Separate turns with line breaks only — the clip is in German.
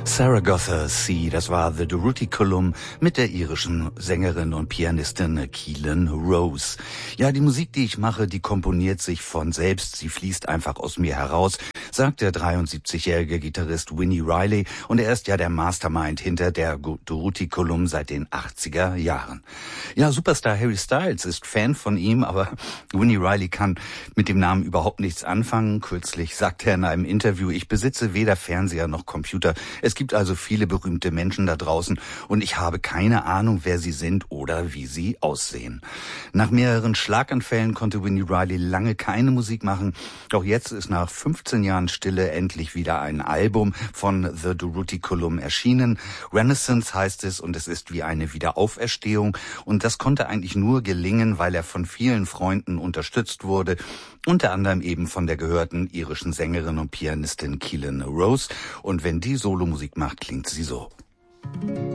Zaragoza Sea, das war The Durruti-Column mit der irischen Sängerin und Pianistin Keelan Rose. Ja, die Musik, die ich mache, die komponiert sich von selbst. Sie fließt einfach aus mir heraus, sagt der 73-jährige Gitarrist Winnie Riley. Und er ist ja der Mastermind hinter der Durruti-Column seit den 80er Jahren. Ja, Superstar Harry Styles ist Fan von ihm, aber Winnie Riley kann mit dem Namen überhaupt nichts anfangen. Kürzlich sagte er in einem Interview, ich besitze weder Fernseher noch Computer. Es gibt also viele berühmte Menschen da draußen und ich habe keine Ahnung, wer sie sind oder wie sie aussehen. Nach mehreren Schlaganfällen konnte Winnie Riley lange keine Musik machen. Doch jetzt ist nach 15 Jahren Stille endlich wieder ein Album von The Durruti-Column erschienen. Renaissance heißt es und es ist wie eine Wiederauferstehung. Und das konnte eigentlich nur gelingen, weil er von vielen Freunden unterstützt wurde. Unter anderem eben von der gehörten irischen Sängerin und Pianistin Keelan Rose. Und wenn die Solomusik macht, klingt sie so.